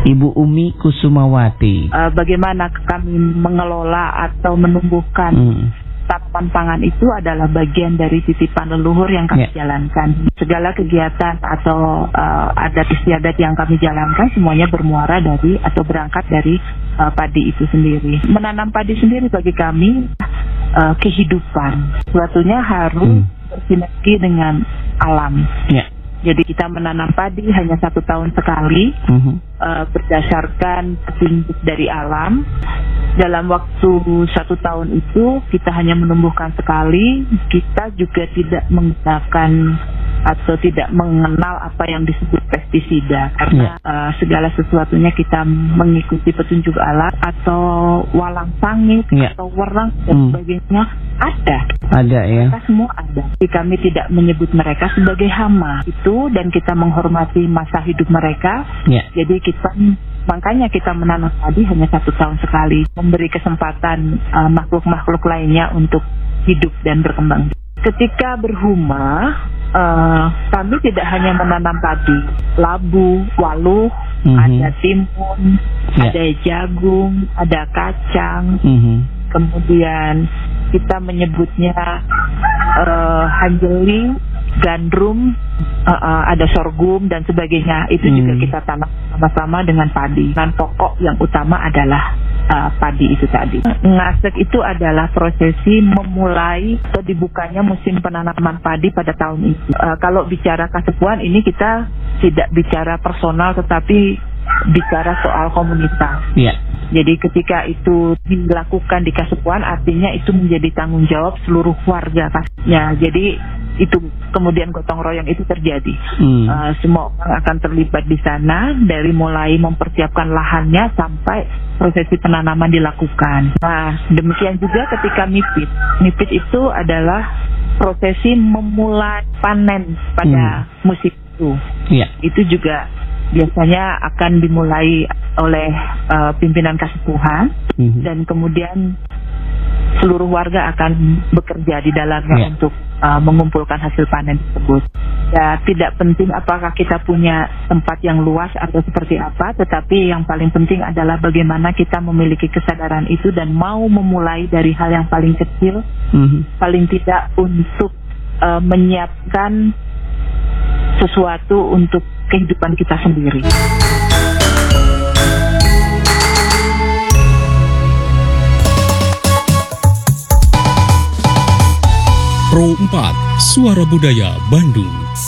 Ibu Umi Kusumawati. Bagaimana kami mengelola atau menumbuhkan tanaman pangan itu adalah bagian dari titipan leluhur yang kami jalankan. Segala kegiatan atau adat istiadat yang kami jalankan semuanya bermuara dari atau berangkat dari padi itu sendiri. Menanam padi sendiri bagi kami kehidupan. Suatunya harus bersinergi dengan alam. Jadi kita menanam padi hanya 1 tahun sekali, berdasarkan petunjuk dari alam. Dalam waktu 1 tahun itu kita hanya menumbuhkan sekali. Kita juga tidak menggunakan atau tidak mengenal apa yang disebut pestisida, karena segala sesuatunya kita mengikuti petunjuk alam atau walang sangit atau werang dan sebagainya ada ya. Mereka semua ada. Jadi kami tidak menyebut mereka sebagai hama itu, dan kita menghormati masa hidup mereka. Jadi makanya kita menanam padi hanya 1 tahun sekali, memberi kesempatan makhluk-makhluk lainnya untuk hidup dan berkembang. Ketika berhuma, kami tidak hanya menanam padi, labu, waluh, ada timun, ada jagung, ada kacang, kemudian kita menyebutnya hanjeli, gandrum, ada sorghum dan sebagainya. Itu juga kita tanam sama-sama dengan padi. Dan pokok yang utama adalah padi itu tadi. Ngasek itu adalah prosesi memulai atau dibukanya musim penanaman padi pada tahun itu. Kalau bicara Kasepuan ini kita tidak bicara personal, tetapi bicara soal komunitas. Jadi ketika itu dilakukan di Kasepuan, artinya itu menjadi tanggung jawab seluruh warga. Jadi itu kemudian gotong royong itu terjadi. Semua orang akan terlibat di sana, dari mulai mempersiapkan lahannya sampai prosesi penanaman dilakukan. Nah, demikian juga ketika mipit. Mipit itu adalah prosesi memulai panen pada musim itu. Itu juga biasanya akan dimulai oleh pimpinan Kasepuhan, dan kemudian seluruh warga akan bekerja di dalamnya untuk mengumpulkan hasil panen tersebut. Ya, tidak penting apakah kita punya tempat yang luas atau seperti apa, tetapi yang paling penting adalah bagaimana kita memiliki kesadaran itu dan mau memulai dari hal yang paling kecil, paling tidak untuk menyiapkan sesuatu untuk kehidupan kita sendiri. Pro 4, Suara Budaya Bandung.